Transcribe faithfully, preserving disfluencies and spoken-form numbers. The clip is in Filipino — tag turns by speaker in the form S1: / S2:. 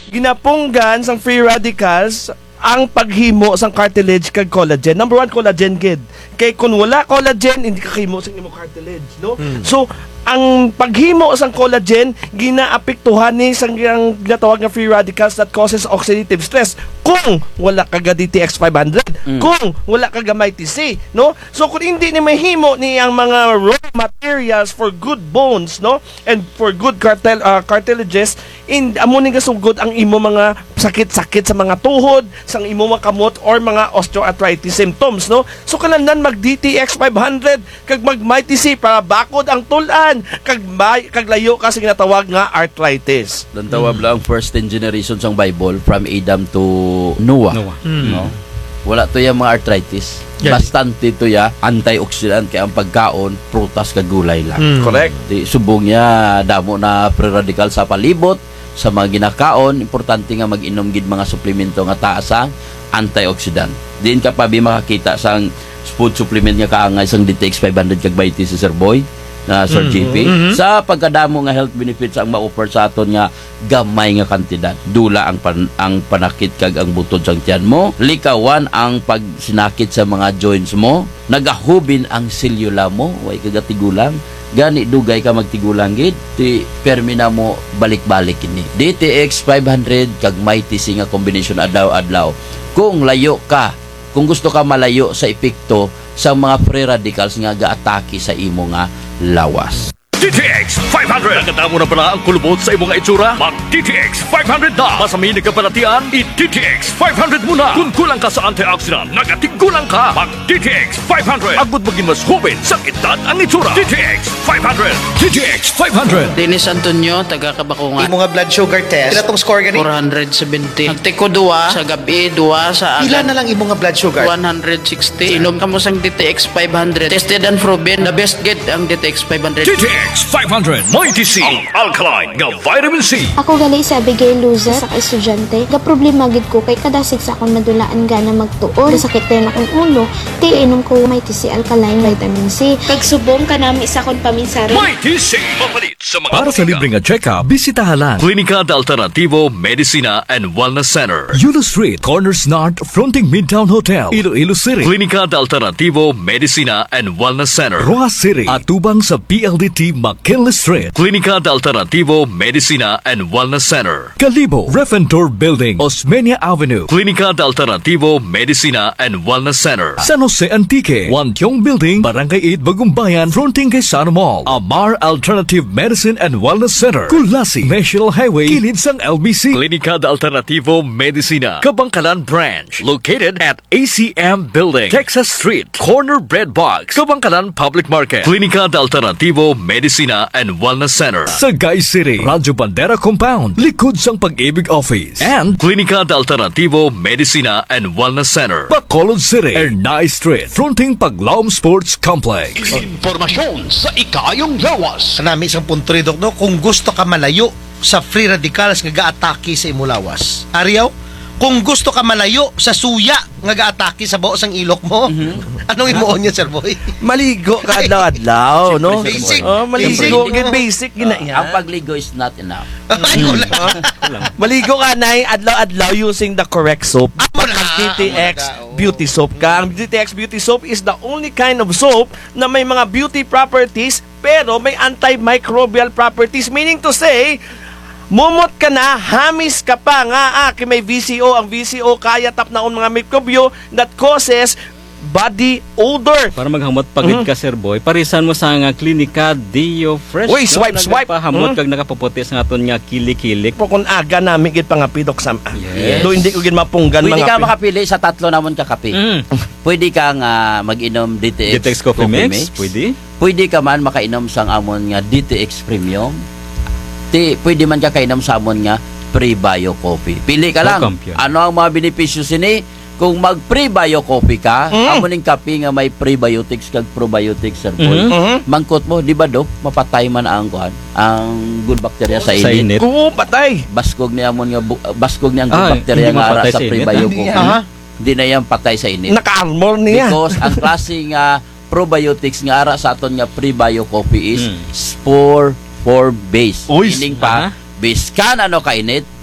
S1: ginapunggan sang free radicals ang paghimo sang cartilage kag collagen. Number one, collagen gid. Kay kung wala collagen, hindi ka kahimo sang imo cartilage, no? Hmm. So, ang paghimo sang collagen ginaapektuhan ni sang ang ginatawag nga free radicals that causes oxidative stress kung wala ka ga D T X five hundred, mm. kung wala ka ga M I T C, no? So kung hindi ni mahimo ni ang mga raw materials for good bones, no, and for good cartil uh, cartilages, in amo ni gasugod ang imo mga sakit-sakit sa mga tuhod, sang imo mga kamot or mga osteoarthritis symptoms, no? So kanang mag D T X five hundred kag mag M I T C para bakod ang tulan kag may kag layo kasi ginatawag nga arthritis.
S2: Dan tawag mm. lang first ten generation sang Bible from Adam to Noah. Noah. Mm. No? Wala to ya mga arthritis. Yeah. Bastante to ya antioxidant kaya ang pagkaon prutas kag gulay lang.
S1: Mm. Correct.
S2: Di subong niya damo na free radical sa palibot sa mga ginakaon, importante nga mag-inom gid mga suplemento nga taas ang antioxidant. Diin ka pa bi makakita sang food supplement nga kaangay sang D T X five hundred kag bayti si Sir Boy na Sir mm-hmm. J P mm-hmm. sa pagkadamo nga health benefits ang ma-offer sa aton nga gamay nga kantidad. Dula ang pan, ang panakit kag ang butod sang tiyan mo, likawan ang pagsinakit sa mga joints mo, nagahubin ang selula mo, way kagatigulang gani dugay ka magtigulang gid ti permina mo balik-balik ini. D T X five hundred kag M I T C nga combination adlaw-adlaw. Kung layo ka, kung gusto ka malayo sa epekto sa mga free radicals nga gaatake sa imo nga lawas.
S3: D T X five hundred. Nakatamo na pala ang kulubot sa imong itsura? Mag D T X five hundred na. Masamin ka palatian, i-D T X five hundred muna. Kung kulang ka sa antioxidant, nagatigulang ka. Mag D T X five hundred. Agud maging mas hubin sa edad ang itsura. D T X five hundred. D T X five hundred.
S4: Dennis Antonio, taga Kabakungan.
S5: Imo nga blood sugar test. Pila tong score gani?
S4: four seventy. Ang tiko duwa sa gabi, duwa sa
S5: agad. Pila na lang imo nga blood sugar?
S4: one sixty. Inom ka mo sang D T X five hundred. Tested and proven. The best get ang D T X five hundred.
S3: D T X five hundred. M I T C. Ang alkaline nga vitamin C.
S6: Ako gali sa Abigail Luza sa estudyante. Ga problema gid ko kay kadasig sa akong nadulaan gana magtuon. Sakit din akong ulo. Ti inom ko M I T C alkaline vitamin C. Kag subong kanami sa akong paminsari.
S3: M I T C. Mapalit sa mga
S7: para sa libreng check-up, bisitahan
S3: Klinika de Alternativo Medicina and Wellness Center.
S7: Yulo Street, Corners North, fronting Midtown Hotel, Iloilo City.
S3: Klinika de Alternativo Medicina and Wellness Center.
S7: Roa City, atubang sa P L D T McKinley Street.
S3: Klinika de Alternativo Medicina and Wellness Center.
S7: Kalibo, Refentor Building, Osmeña Avenue.
S3: Klinika de Alternativo Medicina and Wellness Center.
S7: San Jose Antique, Wantiong Building, Barangay eight, Bagumbayan, fronting kay Sano Mall. Amar Alternative Medicine and Wellness Center. Kulasi, National Highway, kilid sang L B C.
S3: Klinika de Alternativo Medicina, Kabangkalan Branch, located at A C M Building, Texas Street, Corner Bread Box, Kabangkalan Public Market. Klinika de Alternativo Medicina and Wellness Center.
S7: Sagay City, Radyo Bandera Compound, likod sang Pag-ibig Office. And
S3: Klinika de Alternativo Medicina and Wellness Center.
S7: Bacolod City, Ernay Street, fronting Paglaom Sports Complex.
S8: Informasyon sa ikayong lawas.
S5: Kanami isang punto rin, no? Kung gusto ka malayo sa free radicals nga ga-atake sa imo lawas. Ariyaw, kung gusto ka malayo sa suya nga ga-atake sa buo sang ilok mo, mm-hmm. anong imuon niya, Sir Boy?
S1: Maligo ka adlaw-adlaw, no?
S5: Basic.
S1: Oh, maligo, basic. basic gina
S2: uh,
S1: yan.
S2: Ang pagligo is not enough.
S5: Ay, wala.
S1: Maligo ka na adlaw-adlaw using the correct soap. D T X Beauty Soap ka. Ang D T X Beauty Soap is the only kind of soap na may mga beauty properties pero may antimicrobial properties. Meaning to say, mumot ka na, hamis ka pa nga, ah, kay may V C O. Ang V C O kaya tap na mga mikrobyo that causes body odor.
S9: Para maghamot pagit ka, mm-hmm. Sir Boy, parisan mo sa nga Klinika Dio Fresh.
S1: Uy, swipe,
S9: no?
S1: swipe.
S9: Nagapahamot
S1: Mm-hmm.
S9: kag nakapaputi sa aton nga kili-kilik.
S1: Po kung aga namin gid pangapidok sa
S2: yes.
S1: do hindi ko gid mapunggan
S2: mga. Pwede ka
S1: pi-
S2: makapili sa tatlo namon ka kape. Mm. Pwede ka nga mag-inom D T X,
S9: D T X Coffee, Coffee Mix. Mix. Pwede.
S2: Pwede ka man makainom sang amon nga D T X Premium. Ti pwede man ka kainom sa amon nga Pre-Bio Coffee. Pili ka lang.
S9: Oh,
S2: ano ang mga benepisyo sini? Kung mag Pre-Bio Coffee ka, mm. amo ning kape nga may prebiotics kag probiotics, Sir Boy. Mm-hmm. Mangkot mo, di ba, Dok? Mapatay man ang kuan, ang good bacteria sa init.
S9: Sa init.
S1: Oo, patay.
S2: Baskog ni amon nga bu- baskog ni ang good ah, bacteria nga ara sa Pre-Bio Coffee. Hindi na yan patay sa init.
S1: Naka-armor niya.
S2: Because ang klase nga probiotics nga ara sa aton nga Pre-Bio Coffee is mm. spore for base. Meaning pa, base ka na no kainit,